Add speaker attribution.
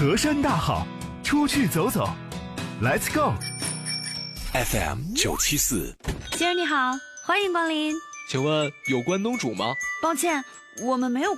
Speaker 1: 河山大好，出去走走 ，Let's go。
Speaker 2: FM 974，
Speaker 3: 先生你好，欢迎光临。
Speaker 4: 请问有关东煮吗？
Speaker 3: 抱歉，我们没有